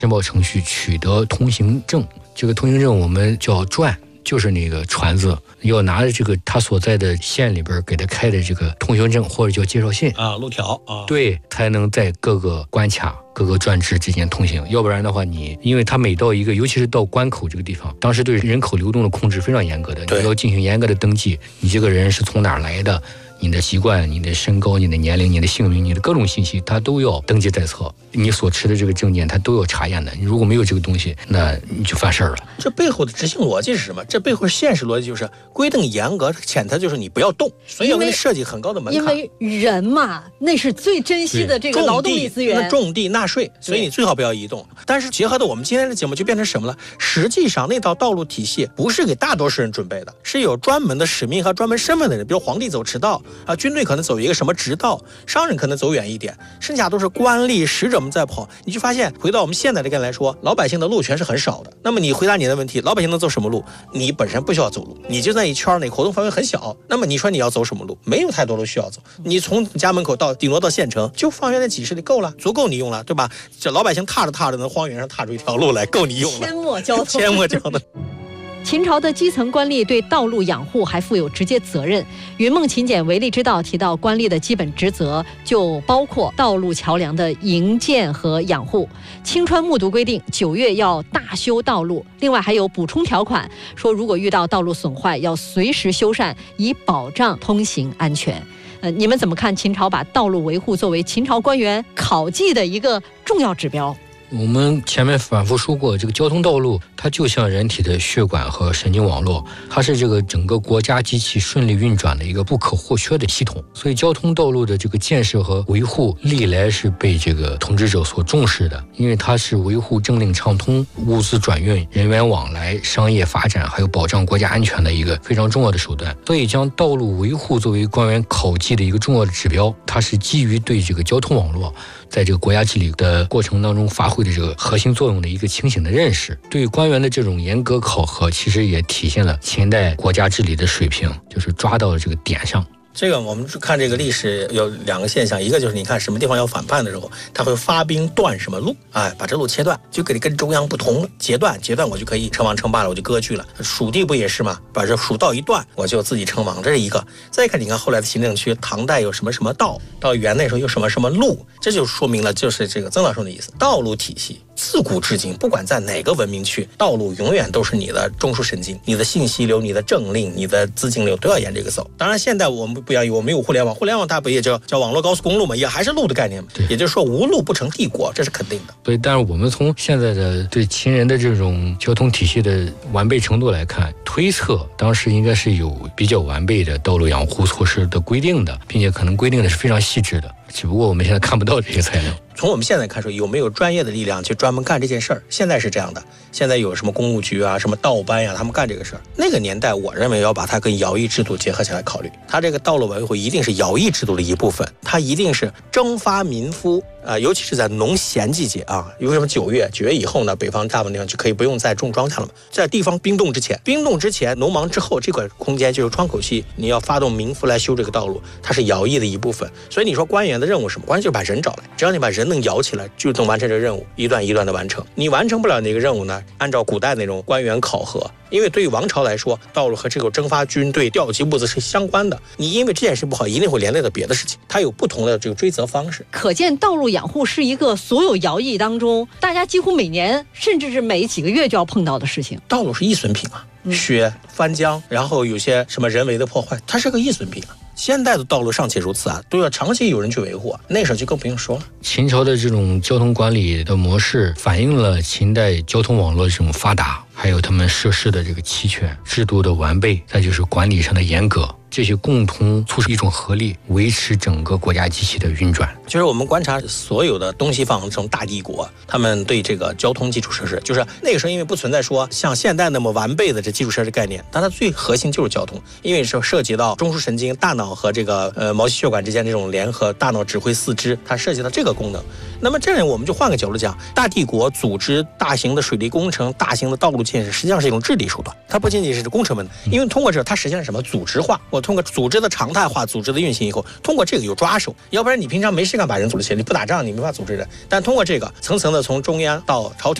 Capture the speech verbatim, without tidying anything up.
申报程序取得通行证。这个通行证我们叫转，就是那个船子要拿着这个他所在的县里边给他开的这个通行证或者叫介绍信啊，路条啊， 对，才能在各个关卡各个专制之间通行。要不然的话，你因为他每到一个，尤其是到关口这个地方，当时对人口流动的控制非常严格的，你要进行严格的登记，你这个人是从哪儿来的，你的习惯、你的身高、你的年龄、你的姓名、你的各种信息，它都要登记在册。你所持的这个证件，它都要查验的。你如果没有这个东西，那你就犯事儿了。 这背后的执行逻辑是什么？这背后现实逻辑就是规定严格，潜台就是你不要动，所以要给你设计很高的门槛。 因为人嘛，那是最珍惜的这个劳动力资源， 种地纳税，所以你最好不要移动。但是结合的我们今天的节目就变成什么了？实际上那套道路体系不是给大多数人准备的，是有专门的使命和专门身份的人，比如皇帝走驰道啊，军队可能走一个什么直道，商人可能走远一点，剩下都是官吏使者们在跑。你就发现回到我们现在的概念来说，老百姓的路权是很少的。那么你回答你的问题，老百姓能走什么路？你本身不需要走路，你就在一圈内，活动范围很小。那么你说你要走什么路？没有太多路需要走，你从家门口到顶多到县城，就方圆的几十里够了，足够你用了，对吧？这老百姓踏着踏着能荒原上踏出一条路来，够你用了。 阡陌交通， 阡陌交通。 秦朝的基层官吏对道路养护还负有直接责任。云梦秦简《为吏之道》提到，官吏的基本职责就包括道路桥梁的营建和养护。青川木牍规定，九月要大修道路。另外还有补充条款，说如果遇到道路损坏，要随时修缮，以保障通行安全。呃，你们怎么看秦朝把道路维护作为秦朝官员考绩的一个重要指标？ 我们前面反复说过，这个交通道路它就像人体的血管和神经网络，它是这个整个国家机器顺利运转的一个不可或缺的系统。所以交通道路的这个建设和维护历来是被这个统治者所重视的，因为它是维护政令畅通、物资转运、人员往来、商业发展，还有保障国家安全的一个非常重要的手段。所以将道路维护作为官员考绩的一个重要的指标，它是基于对这个交通网络在这个国家治理的过程当中发挥的这个核心作用的一个清醒的认识。对官员的这种严格考核，其实也体现了秦代国家治理的水平，就是抓到了这个点上。 这个我们看这个历史有两个现象，一个就是你看什么地方要反叛的时候，他会发兵断什么路，哎，把这路切断，就给你跟中央不同了，截断截断我就可以称王称霸了，我就割据了。蜀地不也是吗？把这蜀道一断，我就自己称王，这是一个。再看你看后来的行政区，唐代有什么什么道，到元那时候有什么什么路，这就说明了就是这个曾老师的意思，道路体系自古至今，不管在哪个文明区，道路永远都是你的中枢神经，你的信息流、你的政令、你的资金流都要沿这个走。当然现在我们不一样，我们有互联网，互联网它不也叫叫网络高速公路嘛，也还是路的概念嘛。也就是说无路不成帝国，这是肯定的。 所以但是我们从现在的对秦人的这种交通体系的完备程度来看，推测当时应该是有比较完备的道路养护措施的规定的，并且可能规定的是非常细致的，只不过我们现在看不到这些材料。 从我们现在看说有没有专业的力量去专门干这件事儿，现在是这样的，现在有什么公务局啊、什么道班呀、啊，他们干这个事儿。那个年代我认为要把它跟徭役制度结合起来考虑，它这个道路维护一定是徭役制度的一部分，它一定是征发民夫啊、呃，尤其是在农闲季节啊，为什么九月九月以后呢，北方大部分地方就可以不用再种庄稼了嘛，在地方冰冻之前，冰冻之前农忙之后，这块空间就是窗口期，你要发动民夫来修这个道路，它是徭役的一部分。所以你说官员的任务是什么？官员就是把人找来，只要你把人能摇起来，就能完成这个任务，一段一段的完成。你完成不了那个任务呢，按照古代那种官员考核，因为对于王朝来说，道路和这个征发军队、调集物资是相关的，你因为这件事不好，一定会连累到别的事情，它有不同的这个追责方式。 可见道路养护是一个所有徭役当中大家几乎每年甚至是每几个月就要碰到的事情。 道路是易损品啊，雪翻江，然后有些什么人为的破坏，它是个易损品啊。现代的道路尚且如此啊，都要长期有人去维护啊，那时候就更不用说了。 秦朝的这种交通管理的模式反映了秦代交通网络的这种发达，还有他们设施的这个齐全、制度的完备，再就是管理上的严格，这些共同促使一种合力，维持整个国家机器的运转。 就是我们观察所有的东西方这种大帝国，他们对这个交通基础设施，就是那个时候因为不存在说像现代那么完备的这基础设施概念，但它最核心就是交通，因为是涉及到中枢神经、大脑和这个呃毛细血管之间这种联合，大脑指挥四肢，它涉及到这个功能。那么这样我们就换个角度讲，大帝国组织大型的水利工程、大型的道路建设，实际上是一种治理手段，它不仅仅是工程问题，因为通过这它实现了什么组织化。我通过组织的常态化、组织的运行以后，通过这个有抓手，要不然你平常没事干把人组织起来，你不打仗你没法组织人。但通过这个层层的从中央到朝廷。